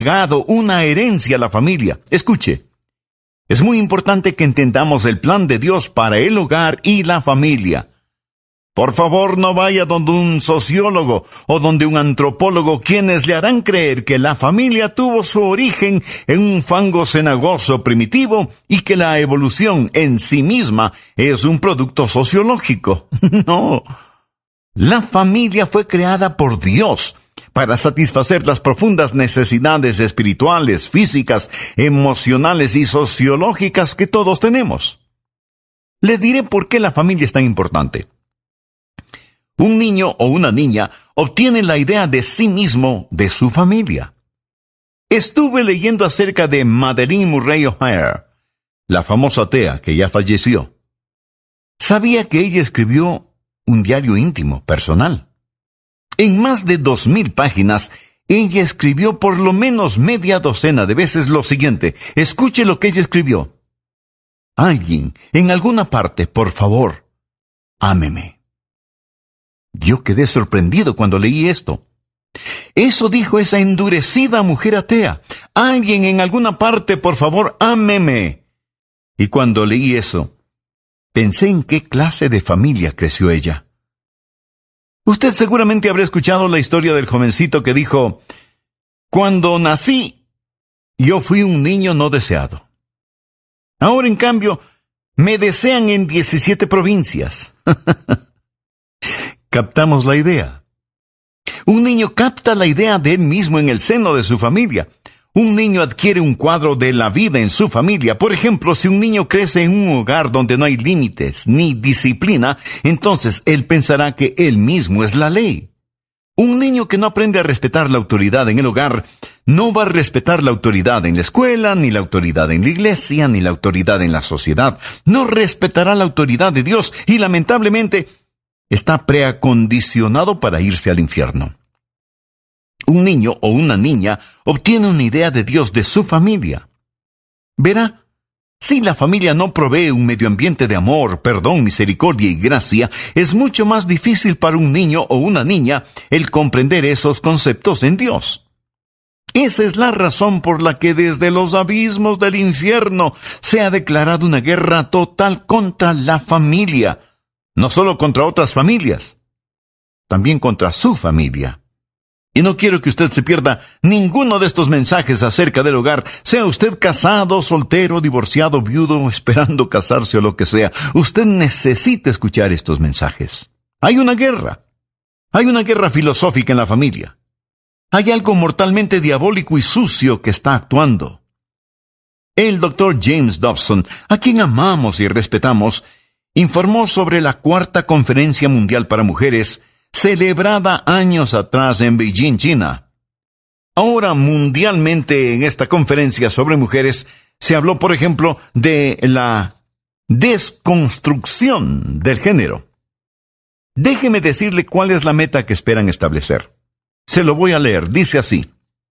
legado, una herencia a la familia. Escuche, es muy importante que entendamos el plan de Dios para el hogar y la familia. Por favor, no vaya donde un sociólogo o donde un antropólogo, quienes le harán creer que la familia tuvo su origen en un fango cenagoso primitivo y que la evolución en sí misma es un producto sociológico. No. La familia fue creada por Dios para satisfacer las profundas necesidades espirituales, físicas, emocionales y sociológicas que todos tenemos. Le diré por qué la familia es tan importante. Un niño o una niña obtiene la idea de sí mismo de su familia. Estuve leyendo acerca de Madeleine Murray O'Hair, la famosa atea que ya falleció. Sabía que ella escribió un diario íntimo, personal. En más de 2000 páginas, ella escribió por lo menos media docena de veces lo siguiente. Escuche lo que ella escribió. Alguien, en alguna parte, por favor, ámeme. Yo quedé sorprendido cuando leí esto. Eso dijo esa endurecida mujer atea. Alguien en alguna parte, por favor, ámeme. Y cuando leí eso, pensé en qué clase de familia creció ella. Usted seguramente habrá escuchado la historia del jovencito que dijo, cuando nací, yo fui un niño no deseado. Ahora, en cambio, me desean en 17 provincias. Captamos la idea. Un niño capta la idea de él mismo en el seno de su familia. Un niño adquiere un cuadro de la vida en su familia. Por ejemplo, si un niño crece en un hogar donde no hay límites ni disciplina, entonces él pensará que él mismo es la ley. Un niño que no aprende a respetar la autoridad en el hogar, no va a respetar la autoridad en la escuela, ni la autoridad en la iglesia, ni la autoridad en la sociedad. No respetará la autoridad de Dios y, lamentablemente, está preacondicionado para irse al infierno. Un niño o una niña obtiene una idea de Dios de su familia. Verá, si la familia no provee un medio ambiente de amor, perdón, misericordia y gracia, es mucho más difícil para un niño o una niña el comprender esos conceptos en Dios. Esa es la razón por la que desde los abismos del infierno se ha declarado una guerra total contra la familia. No solo contra otras familias, también contra su familia. Y no quiero que usted se pierda ninguno de estos mensajes acerca del hogar, sea usted casado, soltero, divorciado, viudo, esperando casarse o lo que sea. Usted necesita escuchar estos mensajes. Hay una guerra filosófica en la familia. Hay algo mortalmente diabólico y sucio que está actuando. El Dr. James Dobson, a quien amamos y respetamos, informó sobre la 4ª Conferencia Mundial para Mujeres, celebrada años atrás en Beijing, China. Ahora, mundialmente, en esta conferencia sobre mujeres, se habló, por ejemplo, de la desconstrucción del género. Déjeme decirle cuál es la meta que esperan establecer. Se lo voy a leer, dice así.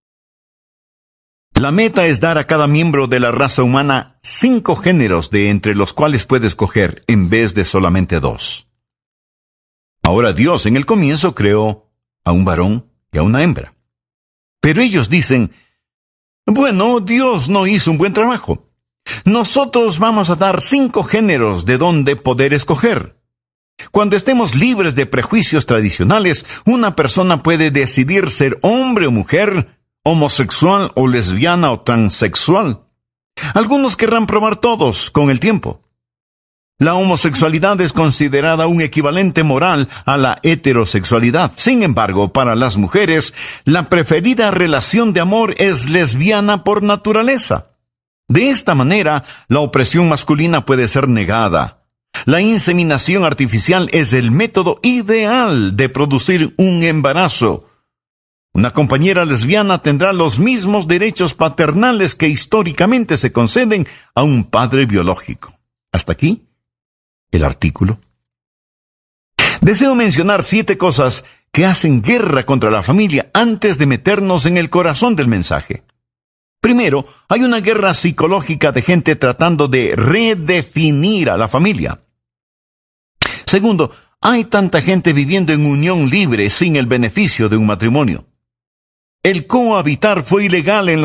La meta es dar a cada miembro de la raza humana 5 géneros de entre los cuales puede escoger, en vez de solamente 2. Ahora Dios en el comienzo creó a un varón y a una hembra. Pero ellos dicen, bueno, Dios no hizo un buen trabajo. Nosotros vamos a dar 5 géneros de donde poder escoger. Cuando estemos libres de prejuicios tradicionales, una persona puede decidir ser hombre o mujer, homosexual o lesbiana o transexual. Algunos querrán probar todos con el tiempo. La homosexualidad es considerada un equivalente moral a la heterosexualidad. Sin embargo, para las mujeres, la preferida relación de amor es lesbiana por naturaleza. De esta manera, la opresión masculina puede ser negada. La inseminación artificial es el método ideal de producir un embarazo. Una compañera lesbiana tendrá los mismos derechos paternales que históricamente se conceden a un padre biológico. Hasta aquí el artículo. Deseo mencionar 7 cosas que hacen guerra contra la familia antes de meternos en el corazón del mensaje. Primero, hay una guerra psicológica de gente tratando de redefinir a la familia. Segundo, hay tanta gente viviendo en unión libre sin el beneficio de un matrimonio. El cohabitar fue ilegal en